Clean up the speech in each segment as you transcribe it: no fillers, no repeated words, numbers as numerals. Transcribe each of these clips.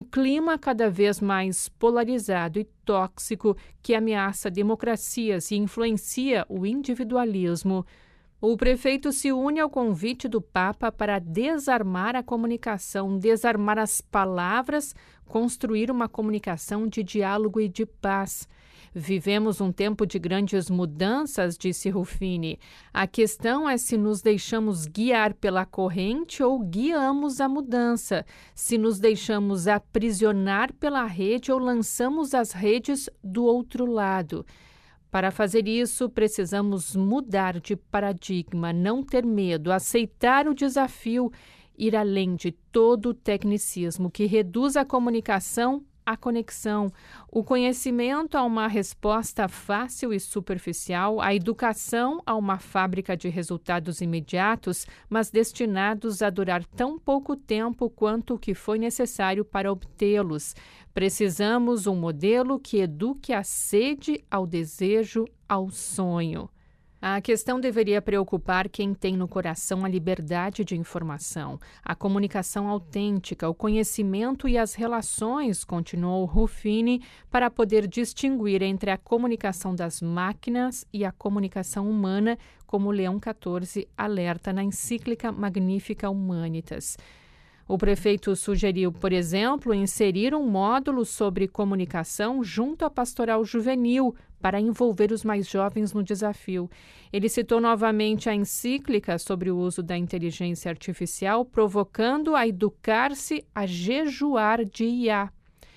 clima cada vez mais polarizado e tóxico que ameaça democracias e influencia o individualismo. O prefeito se une ao convite do Papa para desarmar a comunicação, desarmar as palavras, construir uma comunicação de diálogo e de paz. Vivemos um tempo de grandes mudanças, disse Ruffini. A questão é se nos deixamos guiar pela corrente ou guiamos a mudança, se nos deixamos aprisionar pela rede ou lançamos as redes do outro lado. Para fazer isso, precisamos mudar de paradigma, não ter medo, aceitar o desafio, ir além de todo o tecnicismo que reduz a comunicação à conexão, o conhecimento a uma resposta fácil e superficial, a educação a uma fábrica de resultados imediatos, mas destinados a durar tão pouco tempo quanto o que foi necessário para obtê-los. Precisamos um modelo que eduque a sede ao desejo, ao sonho. A questão deveria preocupar quem tem no coração a liberdade de informação, a comunicação autêntica, o conhecimento e as relações, continuou Ruffini, para poder distinguir entre a comunicação das máquinas e a comunicação humana, como Leão XIV alerta na encíclica Magnificat Humanitas. O prefeito sugeriu, por exemplo, inserir um módulo sobre comunicação junto à pastoral juvenil para envolver os mais jovens no desafio. Ele citou novamente a encíclica sobre o uso da inteligência artificial, provocando a educar-se a jejuar de IA.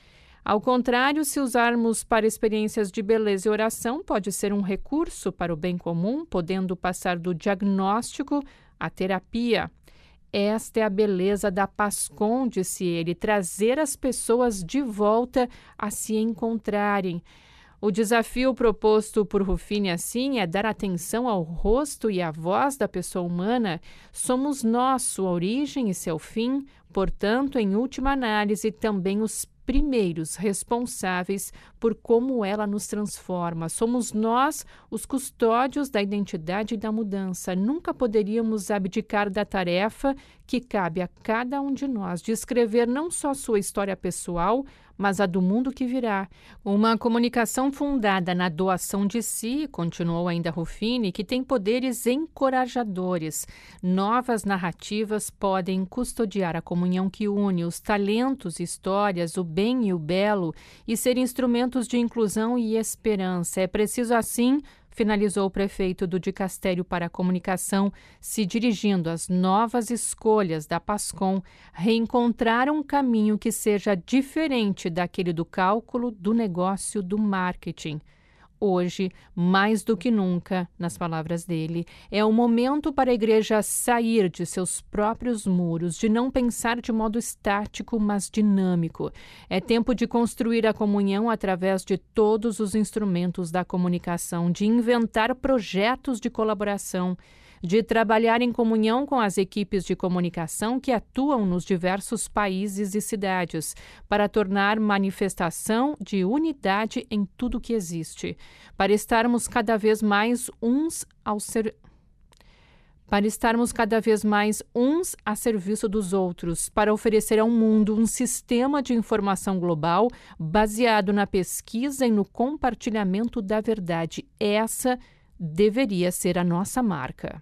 Ao contrário, se usarmos para experiências de beleza e oração, pode ser um recurso para o bem comum, podendo passar do diagnóstico à terapia. Esta é a beleza da PASCOM, disse ele, trazer as pessoas de volta a se encontrarem. O desafio proposto por Ruffini, assim, é dar atenção ao rosto e à voz da pessoa humana. Somos nós, sua origem e seu fim, portanto, em última análise, também os primeiros responsáveis por como ela nos transforma. Somos nós os custódios da identidade e da mudança. Nunca poderíamos abdicar da tarefa que cabe a cada um de nós de escrever não só sua história pessoal, mas a do mundo que virá. Uma comunicação fundada na doação de si, continuou ainda Ruffini, que tem poderes encorajadores. Novas narrativas podem custodiar a comunhão que une os talentos, histórias, o bem e o belo e ser instrumentos de inclusão e esperança. É preciso, assim, finalizou o prefeito do Dicastério para a Comunicação, se dirigindo às novas escolhas da PASCOM, reencontrar um caminho que seja diferente daquele do cálculo, do negócio, do marketing. Hoje, mais do que nunca, nas palavras dele, é o momento para a igreja sair de seus próprios muros, de não pensar de modo estático, mas dinâmico. É tempo de construir a comunhão através de todos os instrumentos da comunicação, de inventar projetos de colaboração, de trabalhar em comunhão com as equipes de comunicação que atuam nos diversos países e cidades, para tornar manifestação de unidade em tudo que existe, para estarmos cada vez mais uns a serviço dos outros, para oferecer ao mundo um sistema de informação global baseado na pesquisa e no compartilhamento da verdade. Essa deveria ser a nossa marca.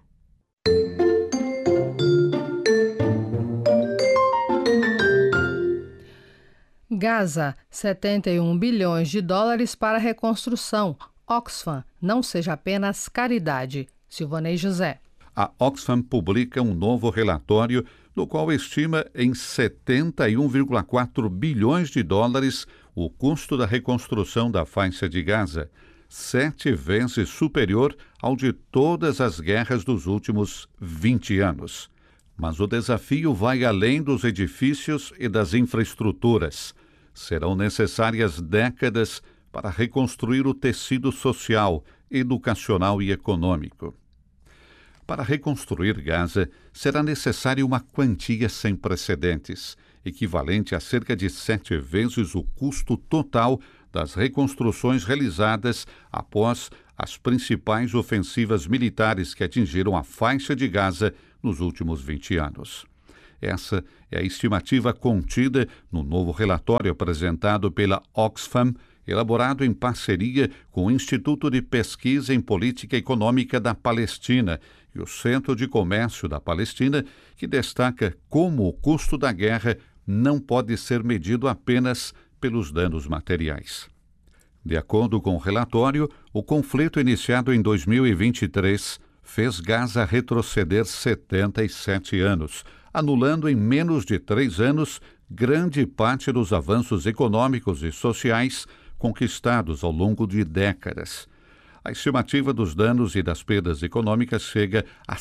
Gaza, 71 bilhões de dólares para reconstrução. Oxfam, não seja apenas caridade. Silvanei José. A Oxfam publica um novo relatório no qual estima em 71,4 bilhões de dólares o custo da reconstrução da faixa de Gaza, 7 vezes superior ao de todas as guerras dos últimos 20 anos. Mas o desafio vai além dos edifícios e das infraestruturas. Serão necessárias décadas para reconstruir o tecido social, educacional e econômico. Para reconstruir Gaza, será necessária uma quantia sem precedentes, equivalente a cerca de 7 vezes o custo total das reconstruções realizadas após as principais ofensivas militares que atingiram a faixa de Gaza nos últimos 20 anos. Essa é a estimativa contida no novo relatório apresentado pela Oxfam, elaborado em parceria com o Instituto de Pesquisa em Política Econômica da Palestina e o Centro de Comércio da Palestina, que destaca como o custo da guerra não pode ser medido apenas pelos danos materiais. De acordo com o relatório, o conflito iniciado em 2023 fez Gaza retroceder 77 anos, anulando em menos de 3 anos grande parte dos avanços econômicos e sociais conquistados ao longo de décadas. A estimativa dos danos e das perdas econômicas chega a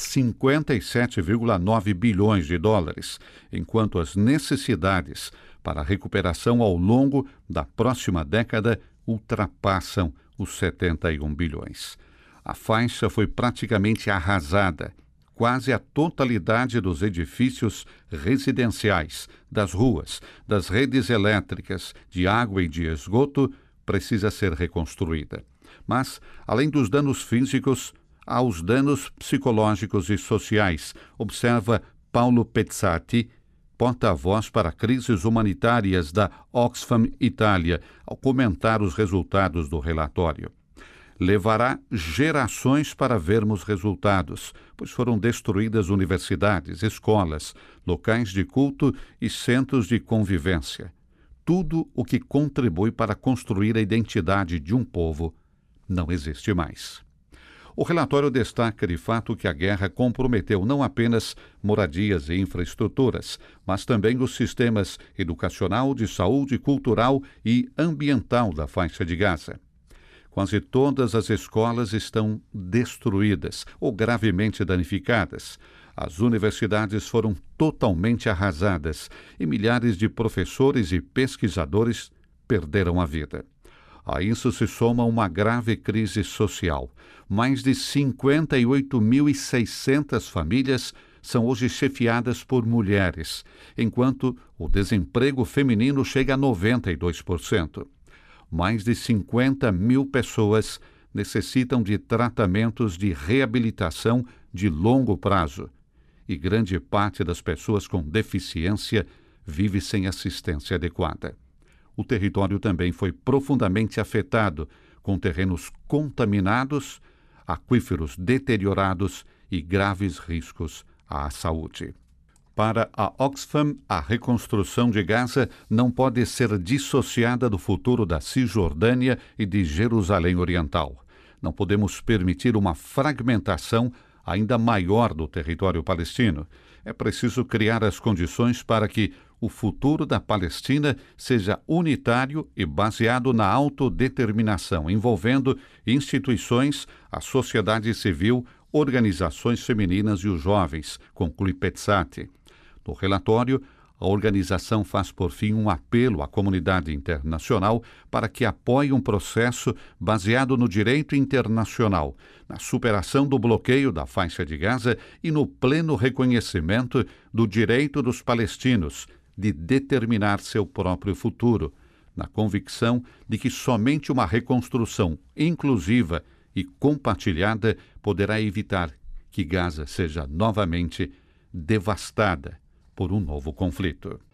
57,9 bilhões de dólares, enquanto as necessidades para a recuperação ao longo da próxima década ultrapassam os 71 bilhões. A faixa foi praticamente arrasada. Quase a totalidade dos edifícios residenciais, das ruas, das redes elétricas, de água e de esgoto precisa ser reconstruída. Mas, além dos danos físicos, há os danos psicológicos e sociais, observa Paulo Pezzati, porta-voz para crises humanitárias da Oxfam Itália, ao comentar os resultados do relatório. Levará gerações para vermos resultados, pois foram destruídas universidades, escolas, locais de culto e centros de convivência. Tudo o que contribui para construir a identidade de um povo não existe mais. O relatório destaca de fato que a guerra comprometeu não apenas moradias e infraestruturas, mas também os sistemas educacional, de saúde, cultural e ambiental da faixa de Gaza. Quase todas as escolas estão destruídas ou gravemente danificadas. As universidades foram totalmente arrasadas e milhares de professores e pesquisadores perderam a vida. A isso se soma uma grave crise social. Mais de 58.600 famílias são hoje chefiadas por mulheres, enquanto o desemprego feminino chega a 92%. Mais de 50 mil pessoas necessitam de tratamentos de reabilitação de longo prazo, e grande parte das pessoas com deficiência vive sem assistência adequada. O território também foi profundamente afetado, com terrenos contaminados, aquíferos deteriorados e graves riscos à saúde. Para a Oxfam, a reconstrução de Gaza não pode ser dissociada do futuro da Cisjordânia e de Jerusalém Oriental. Não podemos permitir uma fragmentação ainda maior do território palestino. É preciso criar as condições para que o futuro da Palestina seja unitário e baseado na autodeterminação, envolvendo instituições, a sociedade civil, organizações femininas e os jovens, conclui Pezzati. No relatório, a organização faz, por fim, um apelo à comunidade internacional para que apoie um processo baseado no direito internacional, na superação do bloqueio da faixa de Gaza e no pleno reconhecimento do direito dos palestinos de determinar seu próprio futuro, na convicção de que somente uma reconstrução inclusiva e compartilhada poderá evitar que Gaza seja novamente devastada por um novo conflito.